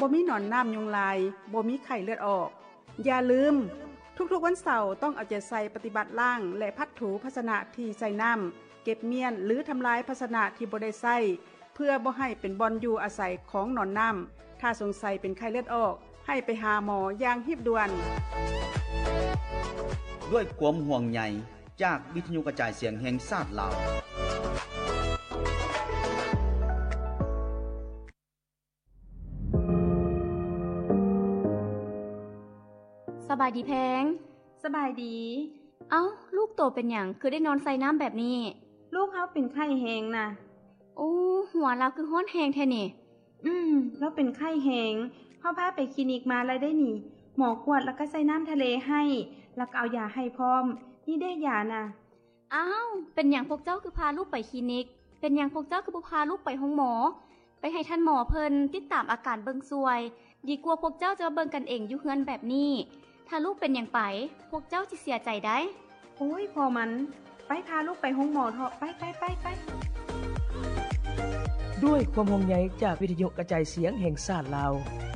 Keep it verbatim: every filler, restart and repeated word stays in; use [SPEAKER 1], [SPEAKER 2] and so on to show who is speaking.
[SPEAKER 1] บ่มีหนอนน้ำยุงลายบ่มีไข้เลือดออกอย่าลืมทุกๆวันเสาร์ต้องเอาใจใส่ปฏิบัติล้างและพัดถูภาชนะที่ใส่น้ำเก็บเมียนหรือทำลายภาชนะที่บ่ได้ใส่เพื่อบ่ให้เป็นบ่อนอยู่อาศัยของหนอนน้ำถ้าสงสัยเป็นไข้เลือดออกให้ไปหาหมออย่างรีบด่วน
[SPEAKER 2] ด้วยความห่วงใยจากวิทยุกระจายเสียงแห่งชาติลาว
[SPEAKER 3] สบายดีแพง
[SPEAKER 4] สบายดี
[SPEAKER 3] เอ้าลูกโตเป็นหยังคือได้นอนใส่น้ำแบบนี้
[SPEAKER 4] ลูกเฮาเป็นไข้แฮงน่ะ
[SPEAKER 3] โอ้หัวเราคือฮ้อนแฮงแท้นี่
[SPEAKER 4] อืมแล้วเป็นไข้แฮงพ่อพาไปคลินิกมาแล้วได้นี่หมอกวดแล้วก็ใส่น้ำทะเลให้แล้วก็เอายาให้พร้อมนี่ได้ยาน่ะ
[SPEAKER 3] อ้าวเป็นหยังพวกเจ้าคือพาลูกไปคลินิกเป็นหยังพวกเจ้าคือบ่พาลูกไปห้องหมอไปให้ท่านหมอเพิ่นติดตามอาการเบิ่งซวยดีกว่าพวกเจ้าจะเบิ่งกันเองอยู่เฮือนแบบนี้ถ้าลูกเป็นหยังไปพวกเจ้าสิเสียใจได้
[SPEAKER 4] โอ้ยพอมันไปพาลูกไปห้องหมอเถอะไปไปไปไป
[SPEAKER 5] ด้วยความห่วงใยจากวิทยุกระจายเสียงแห่งชาติลาว